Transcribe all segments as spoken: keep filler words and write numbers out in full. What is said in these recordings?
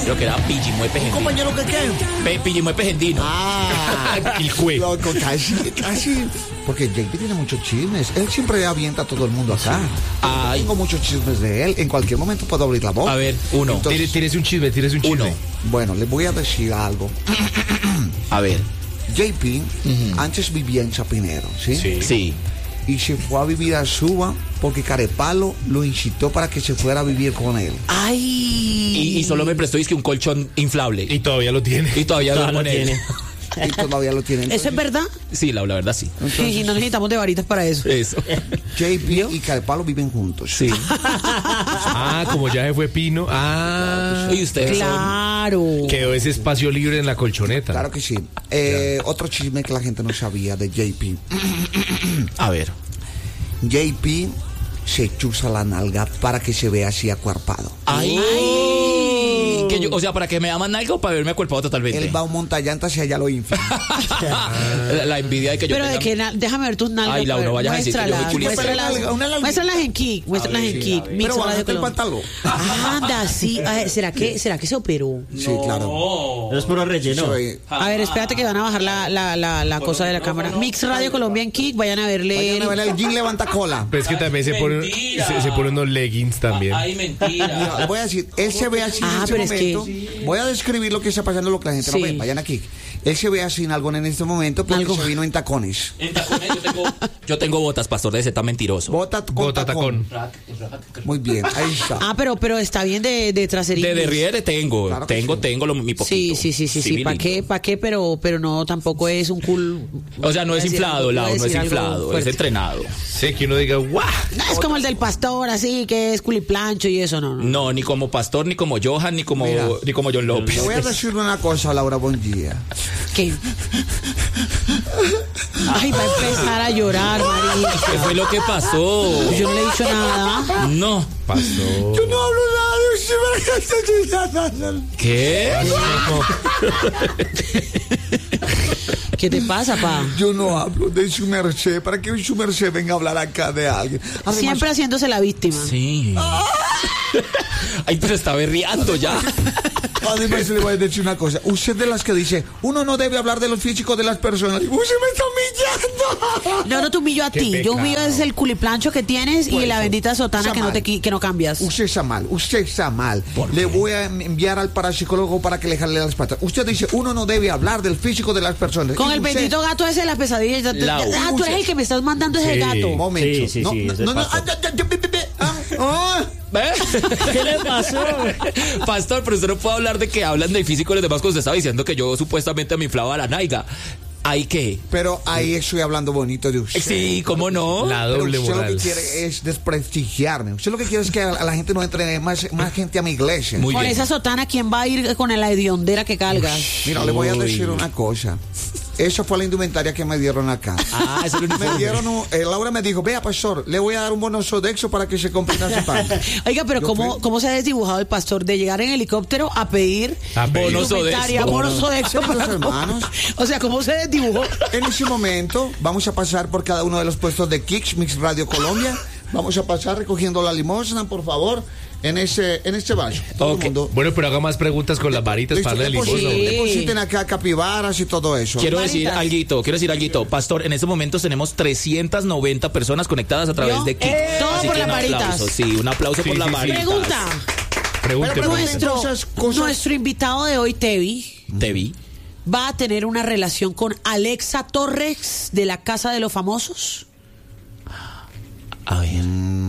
Creo que era Pillimuepe ¿Un Gendino. compañero que qué? Pe- Pillimuepe Gendino. Ah, Quilcue. loco, casi, casi. Porque J P tiene muchos chismes. Él siempre avienta a todo el mundo acá. Ay. Tengo muchos chismes de él. En cualquier momento puedo abrir la boca. A ver, uno. Entonces, Tienes, tienes un chisme, tienes un chisme. Uno. bueno, les voy a decir algo. A ver. J P antes vivía en Chapinero, ¿sí? Sí. Sí. Y se fue a vivir a Suba porque Carepalo lo incitó para que se fuera a vivir con él. Ay. Y, y solo me prestó es que un colchón inflable. Y todavía lo tiene. Y todavía duermo en él. Y todavía lo tienen. ¿Eso es verdad? Sí, la, la verdad sí. Sí, y no necesitamos de varitas para eso. Eso. J P y Carepalo viven juntos. Sí. Ah, como ya se fue Pino. Ah, Y ustedes son... Claro. quedó ese espacio libre en la colchoneta. Claro que sí. Eh, otro chisme que la gente no sabía de J P. A ver. J P se chuza la nalga para que se vea así acuerpado. Ay. Que yo, o sea, ¿para que me aman algo o para verme acuerpado totalmente? Él va a un montallantas y allá lo infla. la, la envidia de que yo Pero tenga... de que na- déjame ver tus nalgas. Ay, Laura, a ver, vayas a decir que yo soy muéstralas, culista. muéstralas, Una nalga, una muéstralas en Kik, muéstralas en Kik. Mix Pero Radio bájate el Colombia. pantalón. Anda, sí. A ver, ¿será que, ¿será que se operó? Sí, claro. Pero es puro relleno. Soy- A ver, espérate que van a bajar la, la, la, la cosa de la cámara. Mix Radio Colombia en Kik, vayan a verle. Vayan a ver el jean levanta cola. Pero es que también se pone, mentira. se, se pone unos leggings también. Ay, mentira. Mira, les voy a decir, él se ve así Ah, en este pero es que- momento. Voy a describir lo que está pasando, lo que la gente Sí. no ve. Vayan aquí. Él se ve así en algo en este momento porque Algo. se vino en tacones. En tacones yo tengo, yo tengo botas, pastor, de ese tan mentiroso. Bota con Bota tacón. tacón. Muy bien, ahí está. Ah, pero, pero está bien de, de traserito. De derriere tengo, Claro que tengo, sí. tengo lo, mi poquito. Sí, sí, sí, sí, sí. mi ¿Para lindo. qué? ¿Para qué? Pero, pero no, tampoco es un cool. O sea, no Voy a es decir inflado, algo- Lau, voy a no es decir algo inflado, es fuerte. entrenado. Sé que uno diga, ¡guau! No es como el del pastor, así, que es culiplancho y eso, no, no. No, ni como pastor, ni como Johan, ni como, Mira. ni como John López. Te voy a decir una cosa, Laura, buen día. ¿Qué? Ay, va a empezar a llorar, María. ¿Qué fue lo que pasó? Yo no le he dicho nada. No. Pasó. Yo no hablo nada de usted. ¿Qué? ¿Qué te pasa, pa? Yo no hablo de su merced. ¿Para que su merced venga a hablar acá de alguien? Además, Siempre haciéndose la víctima. Sí. Ay, pero está berreando ya. Además, le voy a decir una cosa. Usted de las que dice, uno no debe hablar de los físicos de las personas. Usted me está humillando. No, no te humillo a Qué ti. Yo pecado. humillo es el culiplancho que tienes y Pues la eso. bendita sotana Está que no, te, mal. qui- que no cambias. Usted está mal, usted está mal. Le voy a enviar al parapsicólogo para que le jale las patas. Usted dice, uno no debe hablar del físico de las personas. Con Y el usted- bendito gato ese de las pesadillas. ya te- Lau. Ah, tú eres el que me estás mandando ese Sí. gato. Un momento. Sí, sí, no, sí, no, es el no, no, pastor. ah, ya, ya, ya, ya, ya, ah, ah. ¿Ve? ¿Qué le pasó? Pastor, pero usted no puede hablar de que hablan del físico de los demás cuando usted estaba diciendo que yo supuestamente me inflaba la naiga. ¿Hay qué? Pero ahí estoy hablando bonito de usted. Sí, ¿cómo no? La Pero doble usted lo que moral. quiere es desprestigiarme. Usted lo que quiere es que a a la gente no entre más, más gente a mi iglesia. Muy Con bien. esa sotana, ¿quién va a ir con la hediondera que cargas? Mira, le voy a Uy. decir una cosa. Esa fue la indumentaria que me dieron acá. Ah, es el Me uniforme. dieron un, eh, Laura me dijo, vea, pastor, le voy a dar un bono Sodexo para que se compre una cepanda. Oiga, pero Yo ¿cómo, fui- ¿cómo se ha desdibujado el pastor de llegar en helicóptero a pedir A pedir. Bonos indumentaria, Sodexo. bonos Sodexo Los para- hermanos. O sea, ¿cómo se desdibujó? En ese momento vamos a pasar por cada uno de los puestos de Kicks Mix Radio Colombia. Vamos a pasar recogiendo la limosna, por favor, en ese en este vaso. Todo Ok. el mundo. Bueno, pero haga más preguntas con las varitas Listo, para darle depositen, limosna. Sí. depositen acá capibaras y todo eso. Quiero Varitas. decir alguito, quiero decir alguito. Pastor, en estos momentos tenemos trescientas noventa personas conectadas a través ¿Yo? de Kik. Eh, todo Así por que las un varitas. aplauso, sí, un aplauso Sí, por las sí, sí. varitas. Pregunta. Pregunte, Pero- pero- pregunte. Nuestro, Cosas- cosas- nuestro invitado de hoy, Tevi, Te vi. va a tener una relación con Alexa Torres de la Casa de los Famosos. A ver.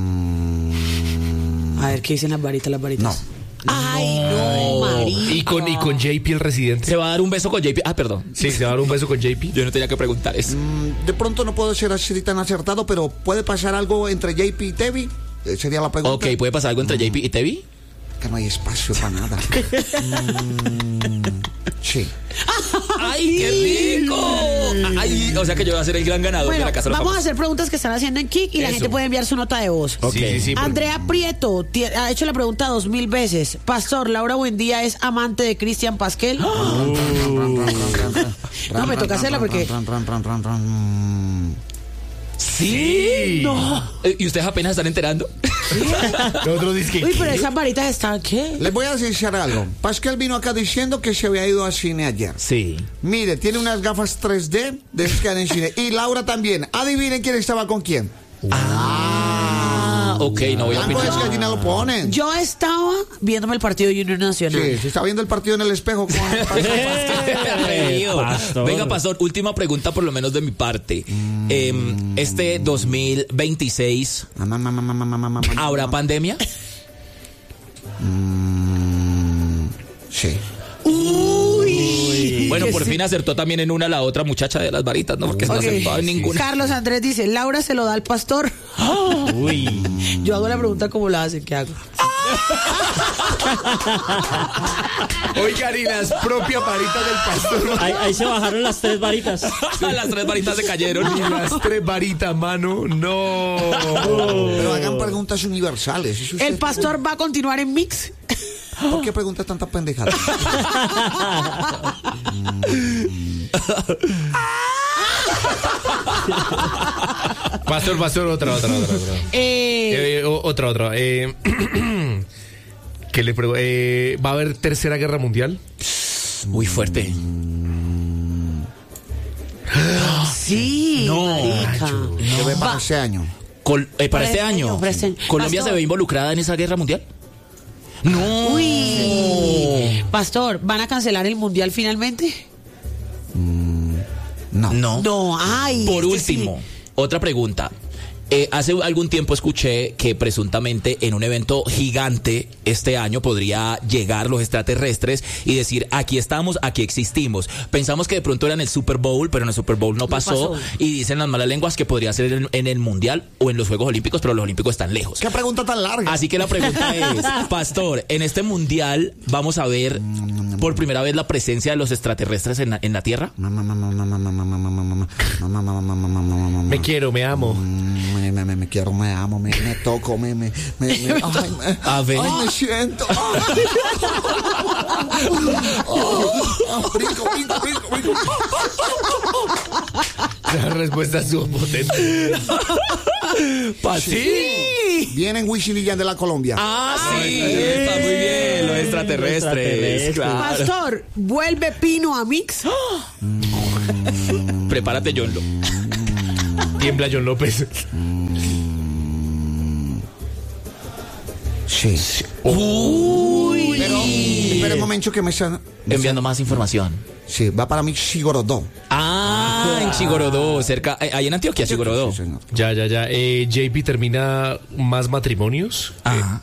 A ver, ¿qué dicen las varitas, las varitas? No. Ay, no, María. Y con, y con J P el residente. Se va a dar un beso con J P. Ah, perdón. Sí, se va a dar un beso con J P. Yo no tenía que preguntar eso. Mm, De pronto no puedo ser así tan acertado, pero ¿puede pasar algo entre J P y Tevi? Eh, Sería la pregunta. Ok, ¿puede pasar algo entre J P y Te vi? Que no hay espacio para nada. Mm, sí. ¡Ay, qué rico! Ay, o sea que yo voy a ser el gran ganador Bueno, de la Casa de los vamos a Famosos. hacer preguntas que están haciendo en Kik y la Eso. gente puede enviar su nota de voz. Ok. Sí, sí, sí. porque- Andrea Prieto ti- ha hecho la pregunta dos mil veces. Pastor, Laura Buendía es amante de Cristian Pasquel. No, me toca hacerla porque- Sí. No. Eh, ¿Y ustedes apenas están enterando? Nosotros dice que Uy, pero esas varitas están, ¿qué? Les voy a decir algo. Pascal vino acá diciendo que se había ido al cine ayer. Sí. Mire, tiene unas gafas tres D de esas que dan en cine. Y Laura también. Adivinen quién estaba con quién. Ah, ok, no voy a Tanto es opinar. que allí no lo ponen. Yo estaba viéndome el partido de Unión Nacional. Sí, se está viendo el partido en el espejo. Con... Atrevido. Pastor. Venga, pastor, última pregunta por lo menos de mi parte. Eh, este dos mil veintiséis, Mamá, mamá, mamá, mamá, mamá, mamá. ¿habrá pandemia? Mm, sí. Uy. Bueno, que por sí. fin acertó también en una la otra muchacha de las varitas, ¿no? Porque no Ok. acertó en ninguna. Carlos Andrés dice, Laura se lo da al pastor. Uy. Yo hago la pregunta como la hacen, ¿qué hago? Oigan, y las propias varitas del pastor. Ahí, ahí se bajaron las tres varitas. Las tres varitas se cayeron. Y las tres varitas, mano. No. Pero hagan preguntas universales. Eso ¿El usted- pastor va a continuar en Mix? ¿Por qué preguntas tantas pendejadas? Pastor, pastor, otra, otra, otra. otra. Eh, Eh, o- otra, otra. Eh, ¿qué le pregu- eh, ¿Va a haber tercera guerra mundial? Muy fuerte. sí, No, marica. ¿Qué ve para Va. ese año? Col- eh, para Para este este año, año, para este año. ¿Colombia Pastor. se ve involucrada en esa guerra mundial? No. Uy. Pastor, ¿van a cancelar el mundial finalmente? No. No. No, ay. Por este último, sí. otra pregunta. Eh, hace algún tiempo escuché que presuntamente en un evento gigante este año podría llegar los extraterrestres y decir, aquí estamos, aquí existimos. Pensamos que de pronto era en el Super Bowl, pero en el Super Bowl no pasó. pasó. Y dicen las malas lenguas que podría ser en, en el Mundial o en los Juegos Olímpicos, pero los Olímpicos están lejos. ¿Qué pregunta tan larga? Así que la pregunta es, Pastor, en este Mundial vamos a ver por primera vez la presencia de los extraterrestres en la, en la Tierra. Mamá, mamá, mamá, mamá, mamá, mamá, mamá, mamá, mamá, mamá, mamá, mamá. Me quiero, me amo. Me, me, me, me quiero, me amo, me, me toco, me, me, me, me, ay, me, A ver. ay, me siento. Ay. Oh, brinco, brinco, brinco, brinco. La respuesta estuvo potente. Sí. Vienen Wisin y Yandel a Colombia. Ah, sí, está muy bien, los extraterrestres. extraterrestres. Claro. Pastor, ¿vuelve Pino a Mix? Prepárate, John Lo. Tiembla John López. Sí. Uy. Pero, espera un momento que me están... Enviando más información. Sí, va para mí Sigorodó. Ah, en Chigorodó, cerca, eh, ahí en Antioquia, Chigorodó. Sí, señor. Ya, ya, ya. Eh, J P termina más matrimonios. Ah.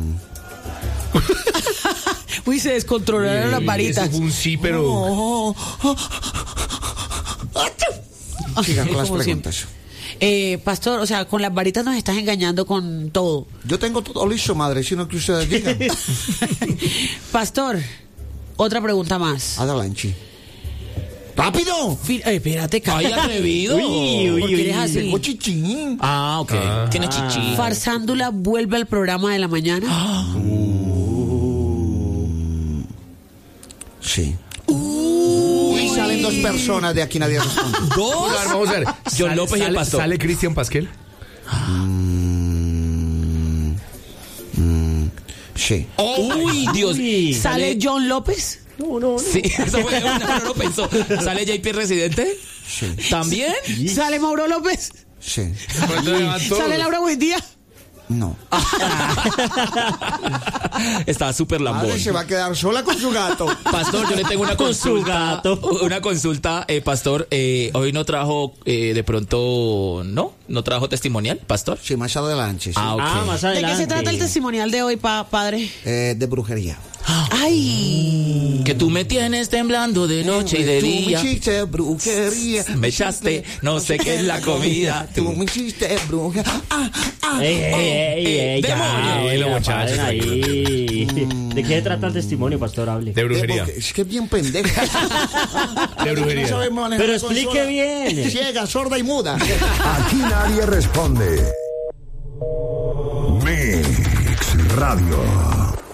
Uy, se descontrolaron Eh, las varitas. ese fue un sí, pero. Oh, oh, oh. Sigan con las Como preguntas. Eh, Pastor, o sea, con las varitas nos estás engañando con todo. Yo tengo todo listo, madre, sino que ustedes digan. Pastor, otra pregunta más. Adelante. ¡Rápido! Fi- eh, espérate, Ay, cállate. atrevido. ¿Por qué eres así? Tengo chichín. Ah, ok. ¿Quién es Chichi? Farsándula vuelve al programa de la mañana. Sí. Y salen dos personas de aquí, nadie responde. A ver, ¿Dos? vamos a ver. John Sale- López y el sale- pastor. ¿Sale Cristian Pasquel? Mm, mm, sí. Uy, Dios. Uy. ¿Sale John López? No, no, no. Sí, eso fue una, no lo pensó. ¿Sale J P Residente? Sí. ¿También? ¿Sale Mauro López? Sí. ¿Sale Laura Buendía? No. Estaba súper lambón. Madre se va a quedar sola con su gato. Pastor, yo le tengo una Con su consulta. gato. Una consulta, eh, Pastor. Eh, hoy no trajo, eh, de pronto, ¿no? ¿No trajo testimonial, Pastor? Sí, más adelante. Sí. Ah, ok. Ah, más ¿De adelante. qué se trata el testimonial de hoy, pa- padre? Eh, de brujería. Ay, Que tú me tienes temblando de noche y de Tú me día. hiciste brujería. Me echaste, no sé qué es la comida. Tú me hiciste brujería. Ah, ah. Ey, ey, ey, eh, ey, ya, demonio. oiga, Muchachos, paren ahí. ¿De qué se trata el testimonio, pastor? Hable. De brujería. De- Es que es bien pendeja. De brujería. No sabe manejar Pero la explique consola. bien. Ciega, sorda y muda. Aquí nadie responde. Mix Radio.